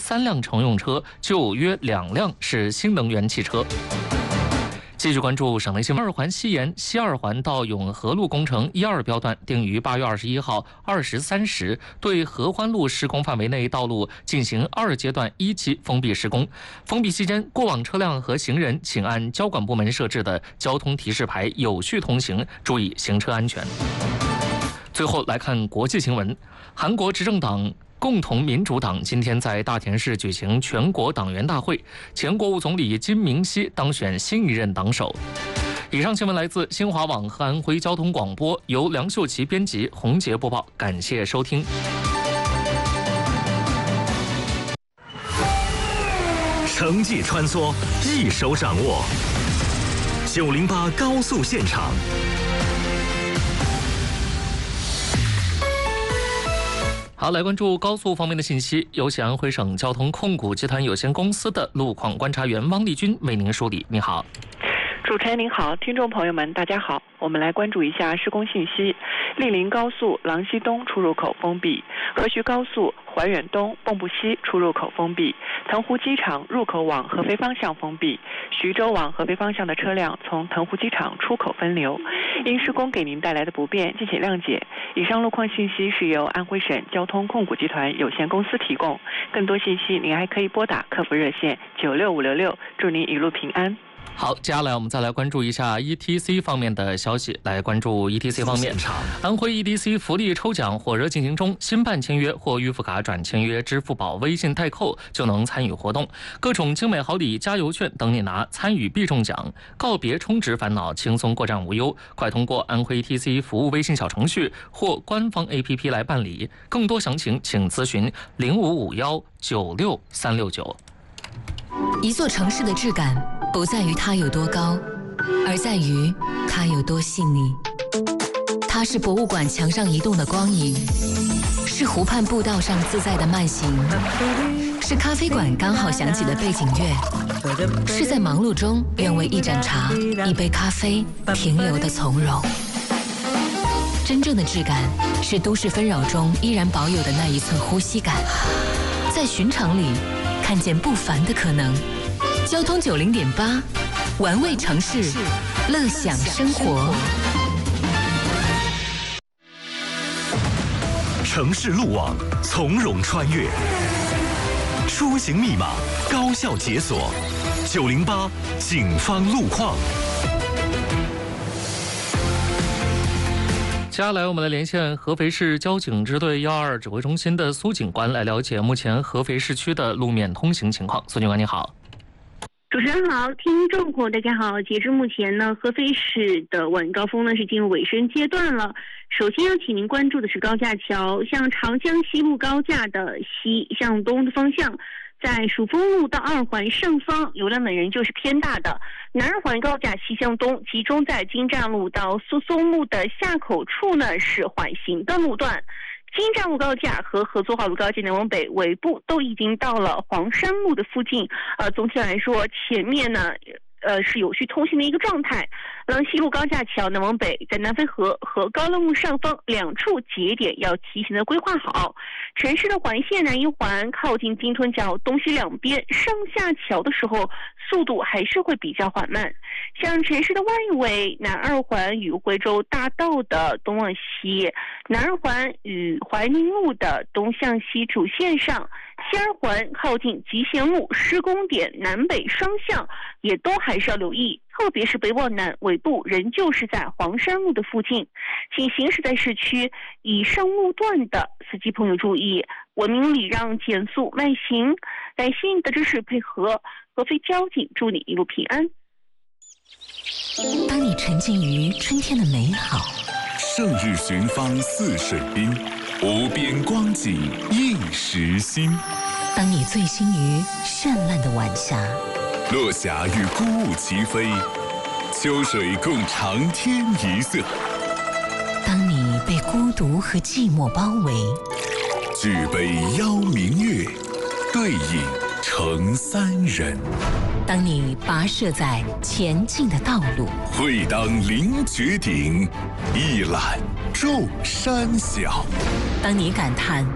3辆乘用车，就约2辆是新能源汽车。继续关注省内新闻。2环西延西2环到永和路工程1、2标段定于8月21号23时对合欢路施工范围内道路进行2阶段1期封闭施工。封闭期间，过往车辆和行人请按交管部门设置的交通提示牌有序通行，注意行车安全。最后来看国际新闻。韩国执政党共同民主党今天在大田市举行全国党员大会，前国务总理金明熙当选新一任党首。以上新闻来自新华网和安徽交通广播，由梁秀琪编辑，洪杰播报，感谢收听。 城际穿梭，一手掌握。908高速现场。 好，来关注高速方面的信息。有请安徽省交通控股集团有限公司的路况观察员汪丽君为您梳理。你好。 主持人您好，听众朋友们大家好，我们来关注一下施工信息。莅临高速郎西东出入口封闭，河徐高速怀远东蚌埠西出入口封闭，腾湖机场入口往合肥方向封闭，徐州往合肥方向的车辆从腾湖机场出口分流。因施工给您带来的不便，敬请谅解。以上路况信息是由安徽省交通控股集团有限公司提供，更多信息您还可以拨打客服热线96566，祝您一路平安。 好，接下来我们再来关注一下 ETC 方面的消息。来关注 ETC 方面，安徽 ETC 福利抽奖火热进行中，新办签约或预付卡转签约支付宝微信代扣就能参与活动，各种精美好礼、加油券等你拿，参与必中奖，告别充值烦恼，轻松过站无忧。快通过安徽 ETC 服务微信小程序或官方 APP 来办理，更多详情请咨询0551963669。 一座城市的质感不在于它有多高，而在于它有多细腻。它是博物馆墙上移动的光影，是湖畔步道上自在的慢行，是咖啡馆刚好响起的背景乐，是在忙碌中愿为一盏茶、一杯咖啡停留的从容。真正的质感是都市纷扰中依然保有的那一寸呼吸感，在寻常里看见不凡的可能。交通90.8，玩味城市，乐享生活。 城市路网从容穿越，出行密码高效解锁。908警方路况。 接下来我们来连线合肥市交警支队122指挥中心的苏警官，来了解目前合肥市区的路面通行情况。苏警官你好。 主持人好，听众朋友大家好。截至目前呢，合肥市的晚高峰呢是进入尾声阶段了。首先要请您关注的是高架桥，像长江西路高架的西向东的方向，在蜀峰路到2环上方流量的仍旧是偏大的。南2环高架西向东集中在金站路到苏松路的下口处呢是缓行的路段。金站路高架和合作化路高架南往北尾部都已经到了黄山路的附近，总体来说前面呢是有序通行的一个状态。郎西路高架桥南往北，在南淝河和高乐路上方2处节点要提前的规划好。城市的环线南1环靠近金屯角东西两边上下桥的时候，速度还是会比较缓慢。像城市的外围，南2环与徽州大道的东往西，南2环与怀宁路的东向西主线上，西2环靠近集贤路施工点南北双向也都还是要留意，特别是北往南尾部仍旧是在黄山路的附近。请行驶在市区以上路段的司机朋友注意，文明礼让，减速慢行。感谢你的支持配合，合肥交警祝你一路平安。 当你沉浸于春天的美好， 胜日寻芳泗水滨，无边光景映时心。 当你醉心于绚烂的晚霞， 落霞与孤鹜齐飞，秋水共长天一色。 当你被孤独和寂寞包围， 举杯邀明月，对影成三人。 当你跋涉在前进的道路， 会当凌绝顶，一览众山小。 当你感叹